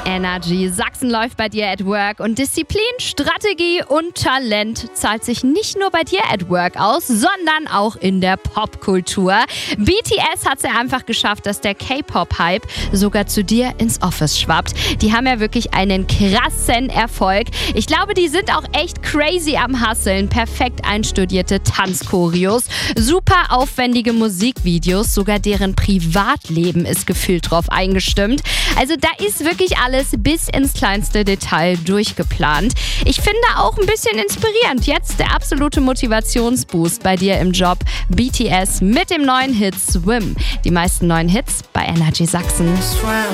Energy Sachsen läuft bei dir at work und Disziplin, Strategie und Talent zahlt sich nicht nur bei dir at work aus, sondern auch in der Popkultur. BTS hat es ja einfach geschafft, dass der K-Pop-Hype sogar zu dir ins Office schwappt. Die haben ja wirklich einen krassen Erfolg. Ich glaube, die sind auch echt crazy am Hustlen. Perfekt einstudierte Tanzchoreos, super aufwendige Musikvideos, sogar deren Privatleben ist gefühlt drauf eingestimmt. Also da ist wirklich alles bis ins kleinste Detail durchgeplant. Ich finde auch ein bisschen inspirierend. Jetzt der absolute Motivationsboost bei dir im Job. BTS mit dem neuen Hit Swim. Die meisten neuen Hits bei Energy Sachsen.